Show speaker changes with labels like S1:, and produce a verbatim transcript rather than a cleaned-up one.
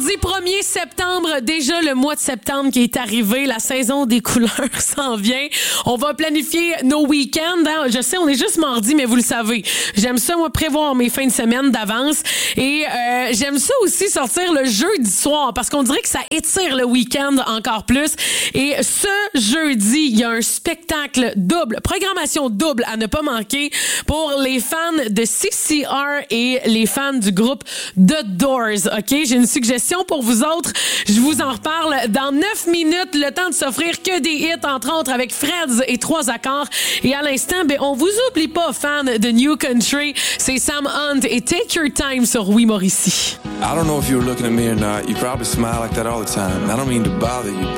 S1: Mardi premier septembre, déjà le mois de septembre qui est arrivé, la saison des couleurs s'en vient. On va planifier nos week-ends. Hein? Je sais, on est juste mardi, mais vous le savez. J'aime ça, moi, prévoir mes fins de semaine d'avance. Et euh, j'aime ça aussi sortir le jeudi soir parce qu'on dirait que ça étire le week-end encore plus. Et ce jeudi, il y a un spectacle double, programmation double à ne pas manquer pour les fans de C C R et les fans du groupe The Doors. OK? J'ai une suggestion pour vous autres. Je vous en reparle dans neuf minutes. Le temps de s'offrir que des hits, entre autres, avec Freds et Trois Accords. Et à l'instant, ben, on vous oublie pas, fans de New Country. C'est Sam Hunt et Take Your Time sur Oui Mauricie.
S2: I don't know if you were looking at me or not. You probably smile like that all the time. I don't mean to bother you,